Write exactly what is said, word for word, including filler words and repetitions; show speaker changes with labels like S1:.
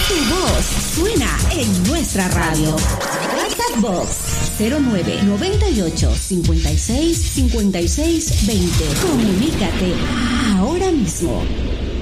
S1: Tu voz suena en nuestra radio. WhatsApp Box cero nueve noventa y ocho cincuenta y seis cincuenta y seis veinte. Comunícate ahora mismo.